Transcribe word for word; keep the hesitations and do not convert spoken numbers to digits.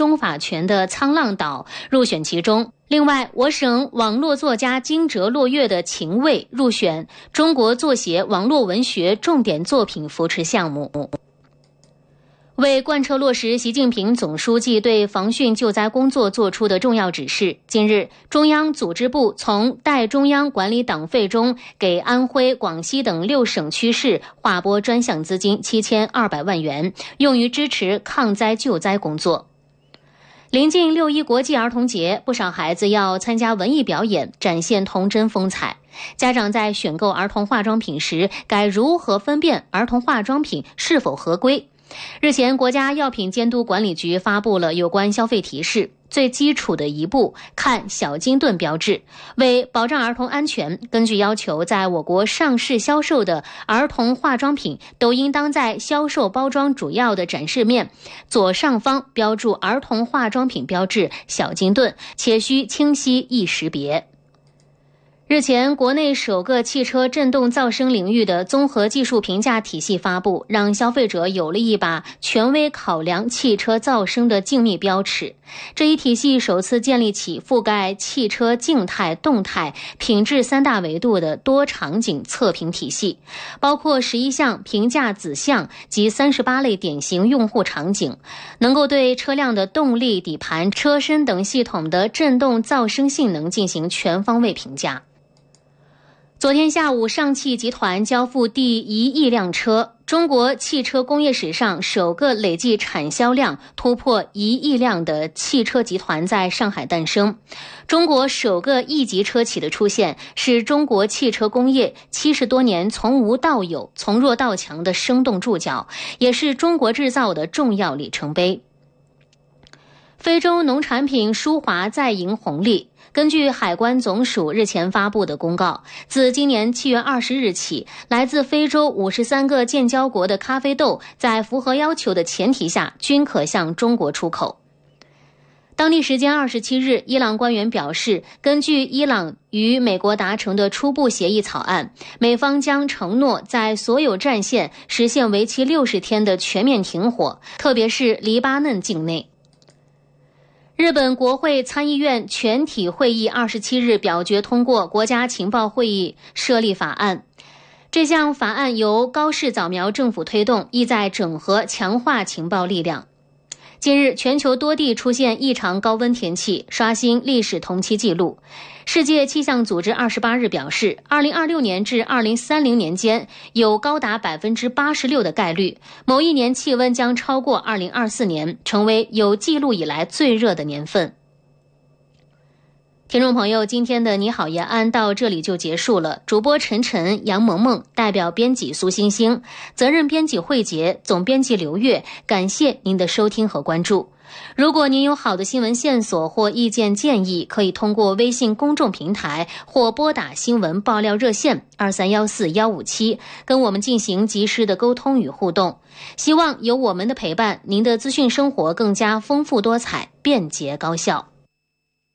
中法权的沧浪岛入选其中。另外，我省网络作家惊蛰落月的情味入选中国作协网络文学重点作品扶持项目。为贯彻落实习近平总书记对防汛救灾工作作出的重要指示，近日，中央组织部从代中央管理党费中给安徽、广西等六省区市划拨专项资金七千二百万元，用于支持抗灾救灾工作。临近六一国际儿童节，不少孩子要参加文艺表演，展现童真风采。家长在选购儿童化妆品时，该如何分辨儿童化妆品是否合规？日前，国家药品监督管理局发布了有关消费提示，最基础的一步，看小金盾标志。为保障儿童安全，根据要求，在我国上市销售的儿童化妆品都应当在销售包装主要的展示面左上方标注儿童化妆品标志小金盾，且需清晰易识别。日前，国内首个汽车振动噪声领域的综合技术评价体系发布，让消费者有了一把权威考量汽车噪声的静谧标尺。这一体系首次建立起覆盖汽车静态、动态、品质三大维度的多场景测评体系，包括十一项评价子项及三十八类典型用户场景，能够对车辆的动力、底盘、车身等系统的振动噪声性能进行全方位评价。昨天下午，上汽集团交付第一亿辆车，中国汽车工业史上首个累计产销量突破一亿辆的汽车集团在上海诞生。中国首个 E 级车企的出现，是中国汽车工业七十多年从无到有、从弱到强的生动注脚，也是中国制造的重要里程碑。非洲农产品输华再迎红利。根据海关总署日前发布的公告，自今年七月二十日起，来自非洲五十三个建交国的咖啡豆在符合要求的前提下，均可向中国出口。当地时间二十七日，伊朗官员表示，根据伊朗与美国达成的初步协议草案，美方将承诺在所有战线实现为期六十天的全面停火，特别是黎巴嫩境内。日本国会参议院全体会议二十七日表决通过国家情报会议设立法案。这项法案由高市早苗政府推动，意在整合强化情报力量。近日，全球多地出现异常高温天气，刷新历史同期纪录。世界气象组织二十八日表示，二零二六年至二零三零年间，有高达 百分之八十六 的概率，某一年气温将超过二零二四年，成为有记录以来最热的年份。听众朋友，今天的你好延安到这里就结束了。主播陈晨、杨萌萌，代表编辑苏星星，责任编辑慧杰，总编辑刘月，感谢您的收听和关注。如果您有好的新闻线索或意见建议，可以通过微信公众平台或拨打新闻爆料热线二三一四一五七跟我们进行及时的沟通与互动。希望有我们的陪伴，您的资讯生活更加丰富多彩、便捷高效。